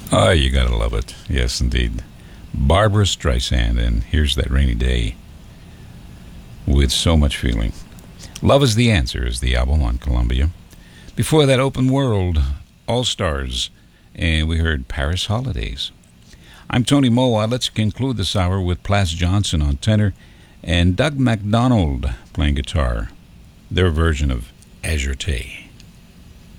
Oh, you gotta love it. Yes, indeed. Barbara Streisand, and Here's That Rainy Day, with so much feeling. Love is the Answer is the album on Columbia. Before that, Open World, All Stars, and we heard Paris Holidays. I'm Tony Moa. Let's conclude this hour with Plas Johnson on tenor and Doug MacDonald playing guitar, their version of Azure Tay.